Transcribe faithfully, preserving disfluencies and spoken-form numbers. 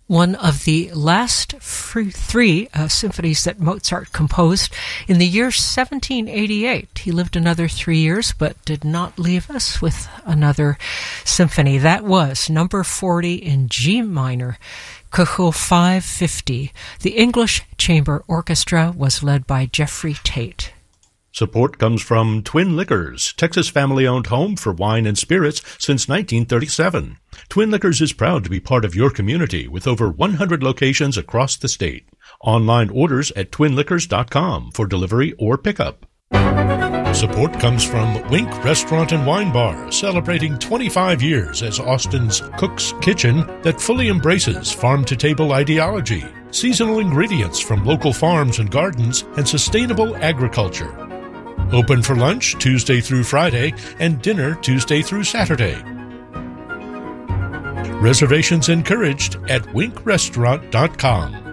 one of the last free, three uh, symphonies that Mozart composed in the year seventeen eighty-eight. He lived another three years, but did not leave us with another symphony. That was number forty in G minor, Köchel five fifty. The English Chamber Orchestra was led by Jeffrey Tate. Support comes from Twin Liquors, Texas family-owned home for wine and spirits since nineteen thirty-seven. Twin Liquors is proud to be part of your community with over one hundred locations across the state. Online orders at twin liquors dot com for delivery or pickup. Support comes from Wink Restaurant and Wine Bar, celebrating twenty-five years as Austin's Cook's Kitchen that fully embraces farm-to-table ideology, seasonal ingredients from local farms and gardens, and sustainable agriculture. Open for lunch Tuesday through Friday and dinner Tuesday through Saturday. Reservations encouraged at wink restaurant dot com.